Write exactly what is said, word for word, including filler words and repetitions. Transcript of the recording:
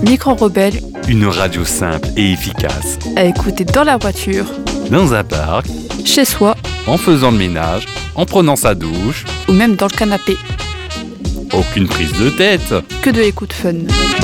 Micro Rebelle, une radio simple et efficace. À écouter dans la voiture, dans un parc, chez soi, en faisant le ménage, en prenant sa douche, ou même dans le canapé. Aucune prise de tête. Que de écoute fun.